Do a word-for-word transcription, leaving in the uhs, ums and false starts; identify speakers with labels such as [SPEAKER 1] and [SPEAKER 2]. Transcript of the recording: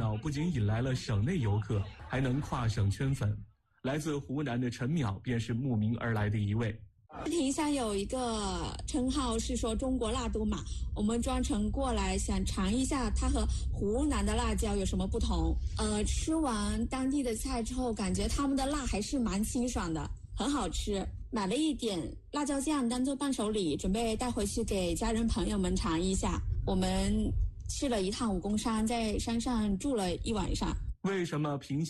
[SPEAKER 1] 闹不仅引来了省内游客，还能跨省圈粉。来自湖南的陈淼便是慕名而来的一位。
[SPEAKER 2] 亭下有一个称号是说中国辣都嘛，我们专程过来想尝一下它和湖南的辣椒有什么不同。呃，吃完当地的菜之后，感觉他们的辣还是蛮清爽的，很好吃。买了一点辣椒酱当做伴手礼，准备带回去给家人朋友们尝一下。我们去了一趟武功山，在山上住了一晚上。
[SPEAKER 1] 为什么萍乡